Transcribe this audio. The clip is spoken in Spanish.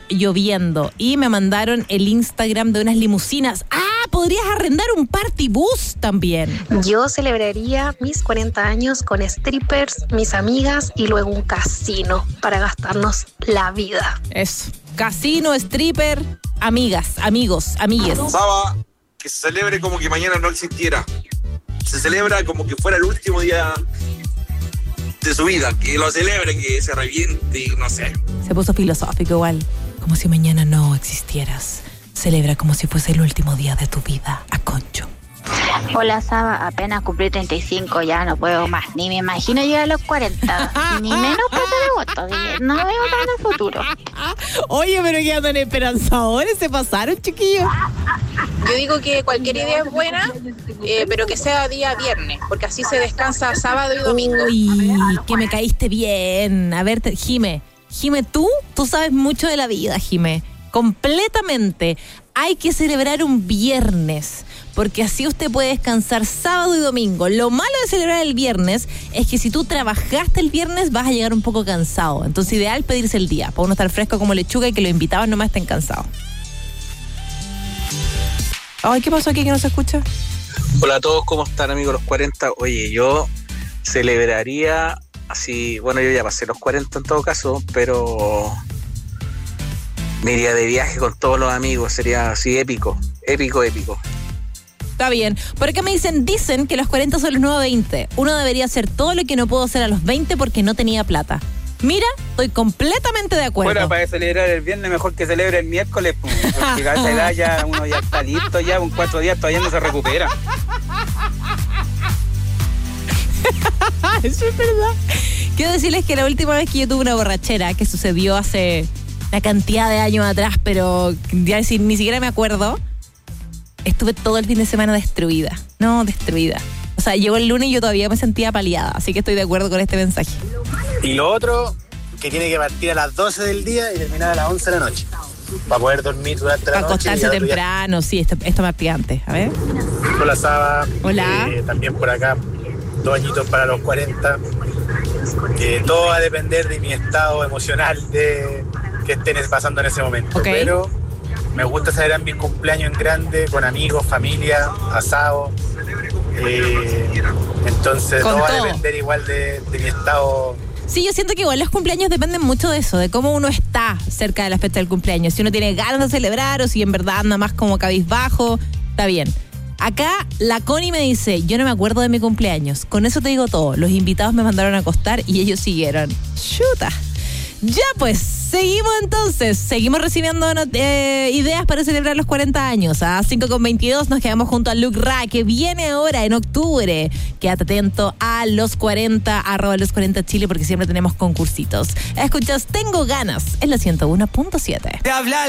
lloviendo. Y me mandaron el Instagram de unas limusinas. Podrías arrendar un party bus también. Yo celebraría mis 40 años con strippers, mis amigas y luego un casino para gastarnos la vida. Eso. Casino, stripper, amigas, amigos, amigues. Saba, que se celebre como que mañana no existiera. Se celebra como que fuera el último día de su vida. Que lo celebre, que se reviente, no sé. Se puso filosófico igual. Como si mañana no existieras. Celebra como si fuese el último día de tu vida, a Concho. Hola, Saba, apenas cumplí 35, ya no puedo más. Ni me imagino llegar a los 40. Ni menos para agosto. No veo nada en el futuro. Oye, pero que andan esperanzadores, se pasaron, chiquillos. Yo digo que cualquier idea es buena, pero que sea día viernes, porque así se descansa sábado y domingo. Uy, que me caíste bien. A ver, Jime, tú sabes mucho de la vida, Jime. Completamente. Hay que celebrar un viernes, porque así usted puede descansar sábado y domingo. Lo malo de celebrar el viernes es que si tú trabajaste el viernes vas a llegar un poco cansado. Entonces ideal pedirse el día, para uno estar fresco como lechuga y que los invitados nomás estén cansados. Ay, ¿qué pasó aquí que no se escucha? Hola a todos, ¿cómo están, amigos los 40? Oye, yo celebraría así, bueno, yo ya pasé los 40 en todo caso, pero me iría de viaje con todos los amigos, sería así épico. Está bien. Por acá me dicen que los 40 son los nuevos 20. Uno debería hacer todo lo que no pudo hacer a los 20 porque no tenía plata. Mira, estoy completamente de acuerdo. Bueno, para celebrar el viernes mejor que celebre el miércoles, pues, porque a esa edad ya uno ya está listo, ya con 4 días todavía no se recupera. Eso es verdad. Quiero decirles que la última vez que yo tuve una borrachera, que sucedió hace una cantidad de años atrás, pero ya ni siquiera me acuerdo, estuve todo el fin de semana destruida. No, destruida. O sea, llegó el lunes y yo todavía me sentía paliada, así que estoy de acuerdo con este mensaje. Y lo otro, que tiene que partir a las 12 del día y terminar a las 11 de la noche. Para poder dormir durante la noche. Para acostarse temprano, sí, esto me pide antes. A ver. Hola, Saba. Hola. También por acá, 2 añitos para los 40. Todo va a depender de mi estado emocional que estén pasando en ese momento. Okay. Pero me gusta celebrar mi cumpleaños en grande, con amigos, familia, asado. Entonces todo va a depender igual de mi estado. Sí, yo siento que igual los cumpleaños dependen mucho de eso, de cómo uno está cerca de la fecha del cumpleaños. Si uno tiene ganas de celebrar o si en verdad anda más como cabizbajo, está bien. Acá la Connie me dice, yo no me acuerdo de mi cumpleaños. Con eso te digo todo. Los invitados me mandaron a acostar y ellos siguieron. ¡Chuta! Ya pues, seguimos recibiendo ideas para celebrar los 40 años. A 5:22 nos quedamos junto a Luke Ra, que viene ahora en octubre. Quédate atento a los 40, @los40 Chile, porque siempre tenemos concursitos. Escuchas Tengo Ganas en la 101.7.